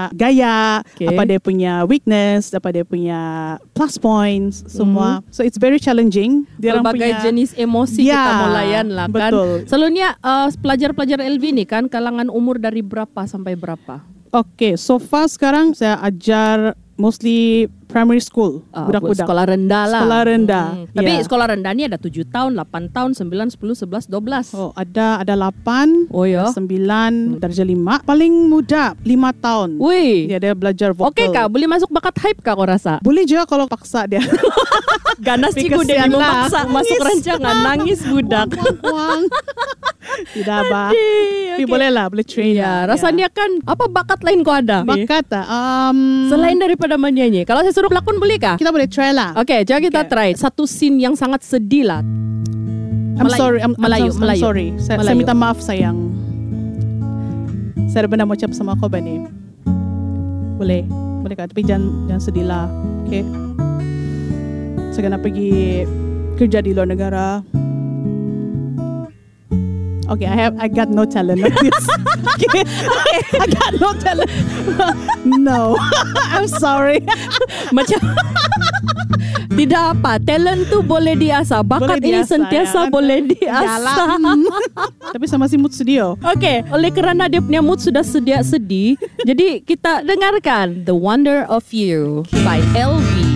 gaya, apa dia punya weakness, apa dia punya plus points, semua. So it's very challenging. Berbagai jenis emosi kita mau layan lah kan. Betul. Selalunya pelajar-pelajar LV ni kan kalangan umur dari berapa sampai berapa? Okay, so far sekarang saya ajar mostly primary school, budak-budak. Sekolah rendah lah. Sekolah rendah. Tapi sekolah rendah ni ada 7 tahun, 8 tahun, 9, 10, 11, 12. Oh, ada 8, oh, ya? 9, darjah 5. Paling muda 5 tahun. Wih. Dia belajar vokal. Okey kak, boleh masuk bakat hype kak kau rasa? Boleh je kalau paksa dia. Ganas cikgu dia memaksa masuk rancangan. Nangis budak. Tidak apa. Tapi boleh lah, boleh train lah. Rasanya kan, apa bakat lain kau ada? Bakat selain daripada menyanyi. Kalau saya suruh pelakon boleh kah? Kita boleh try lah. Okay, coba kita try. Satu scene yang sangat sedih lah. I'm sorry. Melayu. Saya minta maaf sayang. Saya ada benda mau ucap sama kau Bani. Boleh kah? Tapi jangan sedih lah. Okay. Saya kena pergi kerja di luar negara. Okay, I got no talent like this. Okay. I got no talent. No, I'm sorry. Macam tidak apa, talent tu boleh diasah. Bakat ini sentiasa boleh diasah. Tapi saya masih mood studio. Okay, oleh kerana dia punya mood sudah sedia sedih, jadi kita dengarkan The Wonder of You by LV.